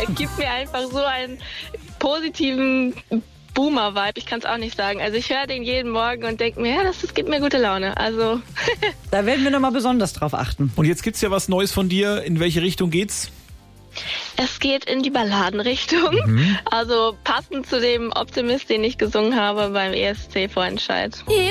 Er gibt mir einfach so einen positiven Boomer-Vibe, ich kann es auch nicht sagen. Also ich höre den jeden Morgen und denke mir, ja, das gibt mir gute Laune. Also Da werden wir nochmal besonders drauf achten. Und jetzt gibt's ja was Neues von dir. In welche Richtung geht's? es geht in die Balladenrichtung. Also passend zu dem Optimist, den ich gesungen habe beim ESC-Vorentscheid.